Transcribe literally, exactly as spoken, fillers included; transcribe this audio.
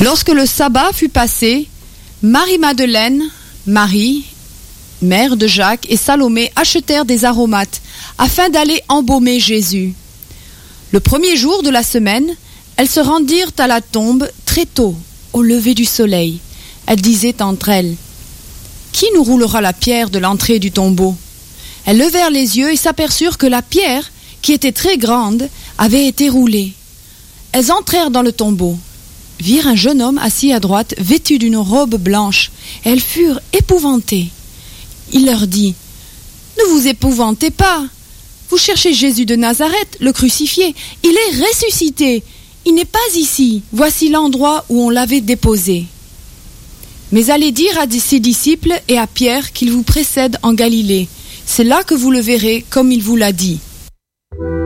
Lorsque le sabbat fut passé, Marie-Madeleine, Marie, mère de Jacques, et Salomé achetèrent des aromates afin d'aller embaumer Jésus. Le premier jour de la semaine, elles se rendirent à la tombe très tôt, au lever du soleil. Elles disaient entre elles: « Qui nous roulera la pierre de l'entrée du tombeau ?» Elles levèrent les yeux et s'aperçurent que la pierre, qui était très grande, avait été roulée. Elles entrèrent dans le tombeau, virent un jeune homme assis à droite, vêtu d'une robe blanche, et elles furent épouvantées. Il leur dit: « Ne vous épouvantez pas. Vous cherchez Jésus de Nazareth, le crucifié. Il est ressuscité. Il n'est pas ici. Voici l'endroit où on l'avait déposé. » Mais allez dire à ses disciples et à Pierre qu'il vous précède en Galilée. C'est là que vous le verrez comme il vous l'a dit.